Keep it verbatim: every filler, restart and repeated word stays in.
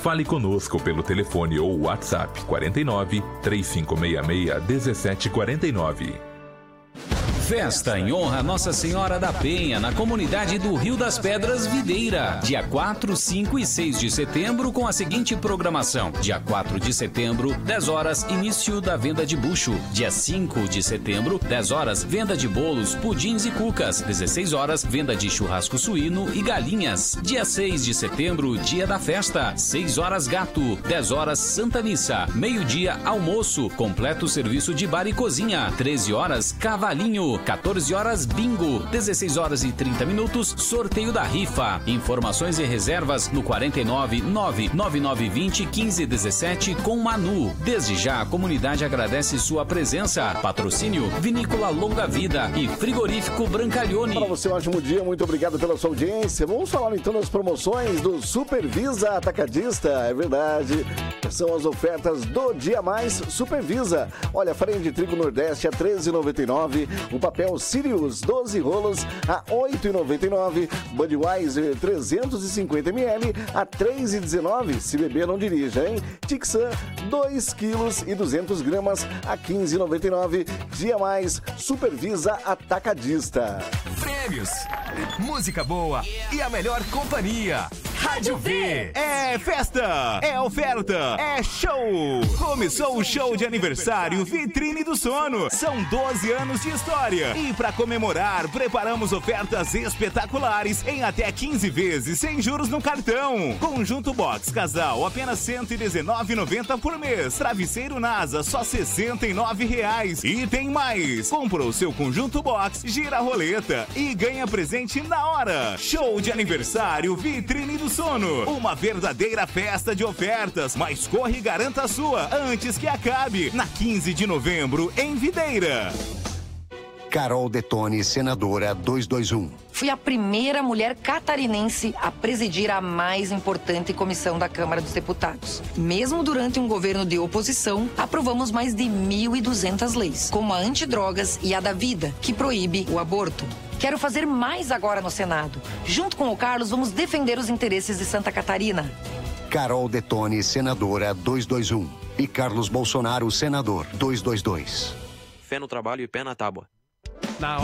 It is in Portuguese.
Fale conosco pelo telefone ou WhatsApp quarenta e nove, três cinco seis seis, dezessete quarenta e nove. Festa em honra a Nossa Senhora da Penha, na comunidade do Rio das Pedras, Videira. Dia quatro, cinco e seis de setembro, com a seguinte programação. Dia quatro de setembro, dez horas, início da venda de bucho. Dia cinco de setembro, dez horas, venda de bolos, pudins e cucas. dezesseis horas, venda de churrasco suíno e galinhas. Dia seis de setembro, dia da festa. seis horas, gato. dez horas, Santa Missa. Meio-dia, almoço. Completo serviço de bar e cozinha. treze horas, cavalinho. quatorze horas, bingo. dezesseis horas e trinta minutos, sorteio da rifa. Informações e reservas no quarenta e nove, nove nove nove vinte, quinze dezessete com Manu. Desde já, a comunidade agradece sua presença. Patrocínio Vinícola Longa Vida e Frigorífico Brancalhone. Para você, um ótimo dia. Muito obrigado pela sua audiência. Vamos falar então das promoções do Supervisa Atacadista. É verdade. São as ofertas do Dia Mais Supervisa. Olha, farinha de trigo Nordeste a treze reais e noventa e nove centavos. O papel Sirius doze rolos a oito reais e noventa e nove centavos. Budweiser trezentos e cinquenta mililitros a três reais e dezenove centavos. Se beber, não dirija, hein? Tixan dois quilos e duzentas gramas a quinze reais e noventa e nove centavos. Dia Mais Supervisa Atacadista. Prêmios, música boa e a melhor companhia. Rádio V. É festa, é oferta, é show. Começou o show de aniversário Vitrine do Sono. São doze anos de história. E para comemorar, preparamos ofertas espetaculares em até quinze vezes sem juros no cartão. Conjunto Box Casal, apenas cento e dezenove reais e noventa centavos por mês. Travesseiro NASA, só sessenta e nove reais. E tem mais. Compra o seu Conjunto Box, gira a roleta e ganha presente na hora. Show de aniversário Vitrine do Sono. Uma verdadeira festa de ofertas, mas corre e garanta a sua antes que acabe. Na quinze de novembro, em Videira. Carol Detone, senadora duzentos e vinte e um. Fui a primeira mulher catarinense a presidir a mais importante comissão da Câmara dos Deputados. Mesmo durante um governo de oposição, aprovamos mais de mil e duzentas leis, como a antidrogas e a da vida, que proíbe o aborto. Quero fazer mais agora no Senado. Junto com o Carlos, vamos defender os interesses de Santa Catarina. Carol Detone, senadora duzentos e vinte e um. E Carlos Bolsonaro, senador duzentos e vinte e dois. Fé no trabalho e pé na tábua.